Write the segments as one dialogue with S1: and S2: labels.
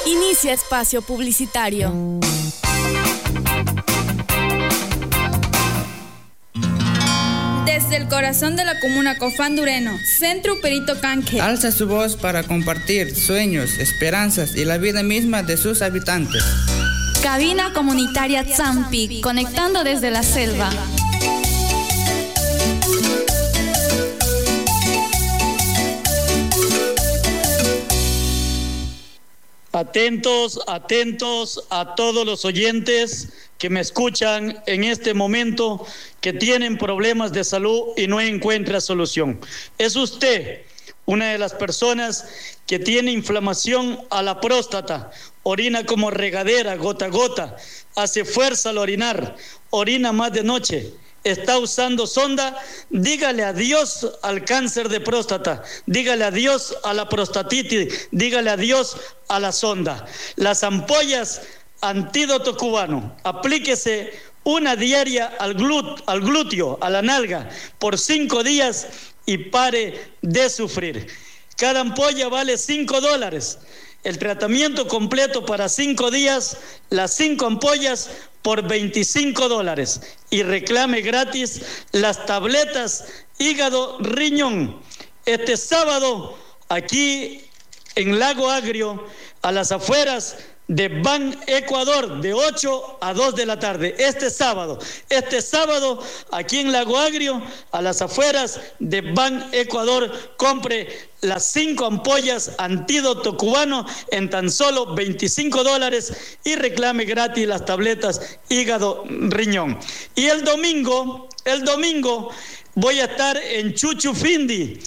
S1: Inicia espacio publicitario.
S2: Desde el corazón de la comuna Cofandureno, Centro Perito Canque
S3: alza su voz para compartir sueños, esperanzas y la vida misma de sus habitantes.
S4: Cabina comunitaria Zampi, conectando desde la selva.
S5: Atentos a todos los oyentes que me escuchan en este momento, que tienen problemas de salud y no encuentra solución. ¿Es usted una de las personas que tiene inflamación a la próstata, orina como regadera, gota a gota, hace fuerza al orinar, orina más de noche, está usando sonda? Dígale adiós al cáncer de próstata, dígale adiós a la prostatitis, dígale adiós a la sonda. Las ampollas Antídoto Cubano, aplíquese una diaria al glúteo, a la nalga, por 5 días y pare de sufrir. Cada ampolla vale $5. El tratamiento completo para 5 días, las 5 ampollas por $25. Y reclame gratis las tabletas hígado riñón. Este sábado, aquí en Lago Agrio, a las afueras de Ban Ecuador, de 8 a 2 de la tarde. Este sábado, aquí en Lago Agrio, a las afueras de Ban Ecuador, compre las 5 ampollas Antídoto Cubano en tan solo $25 y reclame gratis las tabletas hígado riñón. Y el domingo voy a estar en Chuchufindi,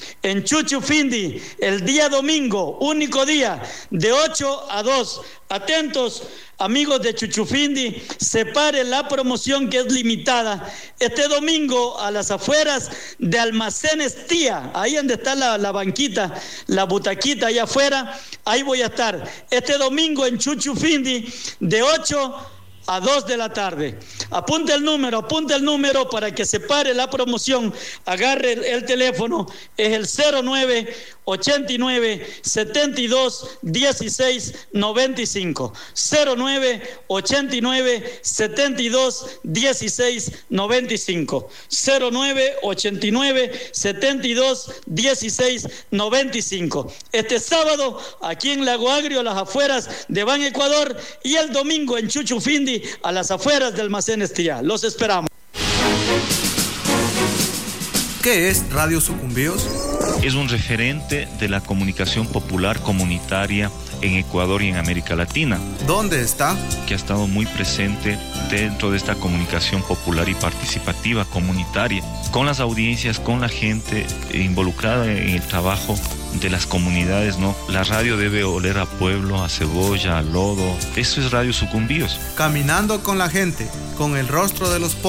S5: el día domingo, único día, de 8 a 2. Atentos, amigos de Chuchufindi, separe la promoción que es limitada. Este domingo, a las afueras de Almacenes Tía, ahí donde está la banquita, la butaquita allá afuera, ahí voy a estar. Este domingo en Chuchufindi, de 8 a 2 de la tarde. Apunte el número para que se pare la promoción. Agarre el teléfono, es el 0989-72-1695. 0989-72-1695. 0989-72-1695. Este sábado, aquí en Lago Agrio, a las afueras de Ban Ecuador, y el domingo en Chuchufindi, a las afueras del Almacén Estía. Los esperamos.
S6: ¿Qué es Radio Sucumbíos?
S7: Es un referente de la comunicación popular comunitaria en Ecuador y en América Latina.
S6: ¿Dónde está?
S7: Que ha estado muy presente dentro de esta comunicación popular y participativa comunitaria, con las audiencias, con la gente involucrada en el trabajo de las comunidades, ¿no? La radio debe oler a pueblo, a cebolla, a lodo. Eso es Radio Sucumbíos.
S6: Caminando con la gente, con el rostro de los pobres.